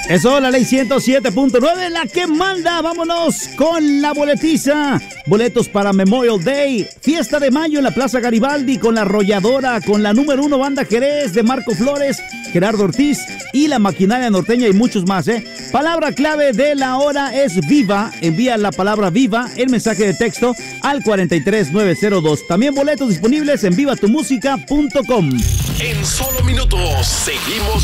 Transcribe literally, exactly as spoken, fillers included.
Eso, la ley ciento siete punto nueve, la que manda. Vámonos con la boletiza. Boletos para Memorial Day, fiesta de mayo en la Plaza Garibaldi con la Arrolladora, con la número uno Banda Jerez de Marco Flores, Gerardo Ortiz y la Maquinaria Norteña y muchos más, ¿eh? Palabra clave de la hora es viva. Envía la palabra viva en mensaje de texto al cuarenta y tres nueve cero dos. También boletos disponibles en viva tu música punto com. En solo minutos seguimos